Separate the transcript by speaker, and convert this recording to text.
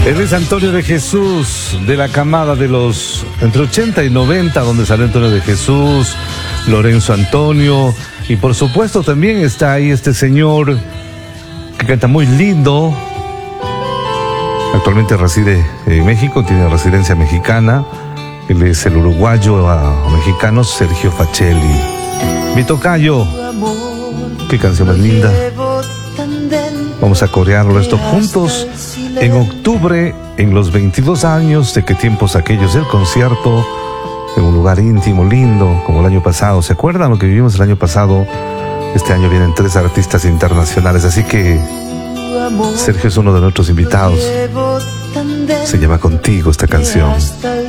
Speaker 1: Él es Antonio de Jesús, de la camada de los entre 80 y 90, donde salió Antonio de Jesús, Lorenzo Antonio, y por supuesto también está ahí este señor que canta muy lindo. Actualmente reside en México, tiene residencia mexicana. Él es el uruguayo mexicano Sergio Facelli. Mi tocayo, qué canción más linda. Vamos a corearlo esto juntos en octubre, en los 22 años de qué tiempos aquellos del concierto, en un lugar íntimo, lindo, como el año pasado. ¿Se acuerdan lo que vivimos el año pasado? Este año vienen 3 artistas internacionales, así que Sergio es uno de nuestros invitados. Se llama Contigo esta canción.